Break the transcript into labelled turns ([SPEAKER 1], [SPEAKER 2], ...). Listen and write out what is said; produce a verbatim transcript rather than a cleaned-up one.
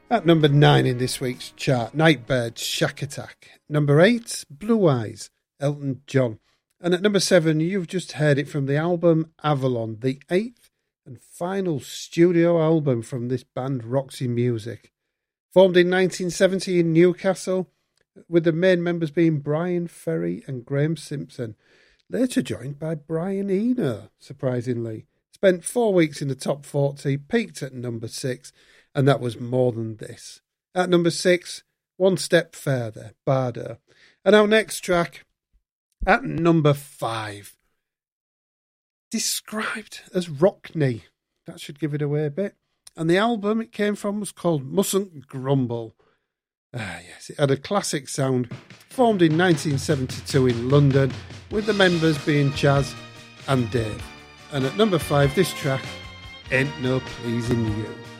[SPEAKER 1] At number nine in this week's chart, Nightbirds, Shack Attack. Number eight, Blue Eyes, Elton John. And at number seven, you've just heard it from the album Avalon, the eighth and final studio album from this band, Roxy Music. Formed in nineteen seventy in Newcastle, with the main members being Brian Ferry and Graham Simpson. Later joined by Brian Eno, surprisingly. Spent four weeks in the top forty, peaked at number six, and that was More Than This. At number six, One Step Further, Bardo. And our next track, at number five, described as Rockney. That should give it away a bit. And the album it came from was called Mustn't Grumble. Ah, yes, it had a classic sound, formed in nineteen seventy-two in London, with the members being Chaz and Dave. And at number five, this track, Ain't No Pleasing You.